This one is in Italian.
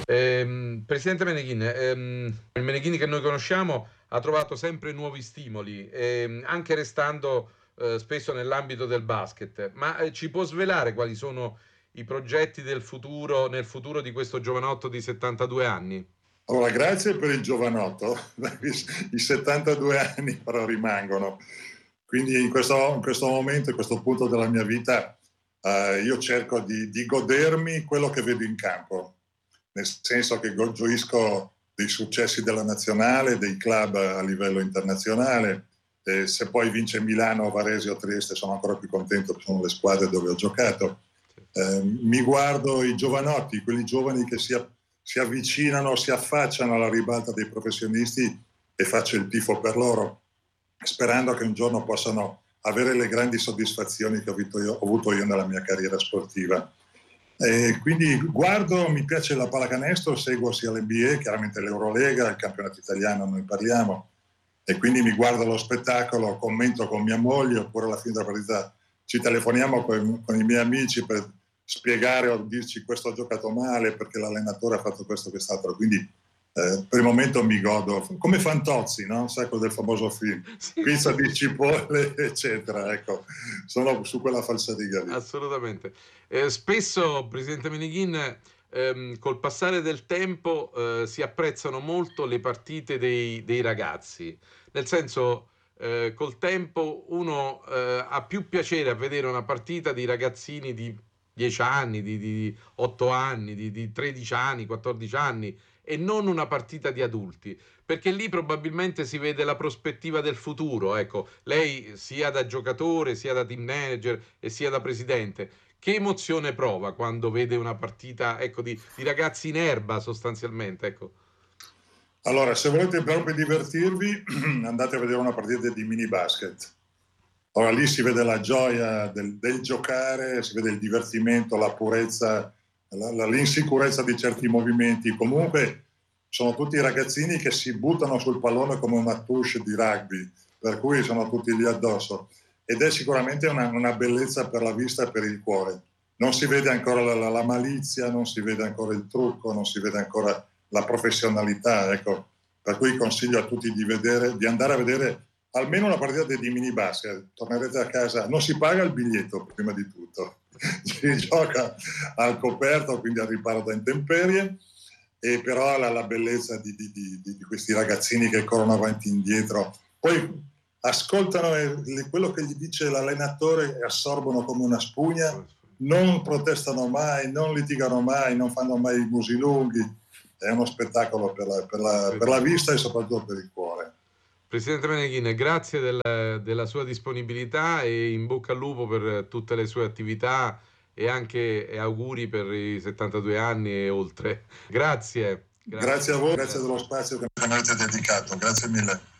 Presidente Meneghin, il Meneghin che noi conosciamo ha trovato sempre nuovi stimoli, anche restando spesso nell'ambito del basket, ma ci può svelare quali sono i progetti del futuro, nel futuro di questo giovanotto di 72 anni? Allora, grazie per il giovanotto, i 72 anni però rimangono. Quindi in questo momento, in questo punto della mia vita, io cerco di godermi quello che vedo in campo, nel senso che gioisco dei successi della nazionale, dei club a livello internazionale. E se poi vince Milano, Varese o Trieste sono ancora più contento, perché sono le squadre dove ho giocato. Mi guardo i giovanotti, quelli giovani che si avvicinano, si affacciano alla ribalta dei professionisti e faccio il tifo per loro, sperando che un giorno possano avere le grandi soddisfazioni che ho avuto io nella mia carriera sportiva. E quindi guardo, mi piace la pallacanestro, seguo sia l'NBA, chiaramente l'Eurolega, il campionato italiano, noi parliamo, e quindi mi guardo lo spettacolo, commento con mia moglie, oppure alla fine della partita ci telefoniamo con i miei amici per spiegare o dirci questo ha giocato male perché l'allenatore ha fatto questo o quest'altro. Quindi per il momento mi godo, come Fantozzi, no? Sai, quello del famoso film, Sì, pizza sì. di cipolle, eccetera. Ecco, sono su quella falsariga lì. Assolutamente. Spesso, Presidente Meneghin, col passare del tempo, si apprezzano molto le partite dei ragazzi. Nel senso, col tempo uno, ha più piacere a vedere una partita di ragazzini di 10 anni, di 8 anni, di 13 anni, 14 anni, e non una partita di adulti, perché lì probabilmente si vede la prospettiva del futuro. Ecco, lei sia da giocatore, sia da team manager e sia da presidente, che emozione prova quando vede una partita, ecco, di ragazzi in erba sostanzialmente, ecco. Allora, se volete proprio divertirvi, andate a vedere una partita di mini basket. Ora lì si vede la gioia del giocare, si vede il divertimento, la purezza, l'insicurezza di certi movimenti. Comunque sono tutti ragazzini che si buttano sul pallone come una touche di rugby, per cui sono tutti lì addosso. Ed è sicuramente una bellezza per la vista e per il cuore. Non si vede ancora la malizia, non si vede ancora il trucco, non si vede ancora la professionalità. Ecco. Per cui consiglio a tutti di andare a vedere almeno una partita di mini basket. Tornerete a casa, non si paga il biglietto prima di tutto, si gioca al coperto, quindi al riparo da intemperie, e però la bellezza di questi ragazzini che corrono avanti e indietro, poi ascoltano quello che gli dice l'allenatore e assorbono come una spugna, non protestano mai, non litigano mai, non fanno mai i musi lunghi. È uno spettacolo per la vista e soprattutto per il cuore. Presidente Meneghin, grazie della sua disponibilità e in bocca al lupo per tutte le sue attività e anche auguri per i 72 anni e oltre. Grazie, Grazie a grazie, voi, grazie dello grazie. spazio che mi avete dedicato, grazie mille.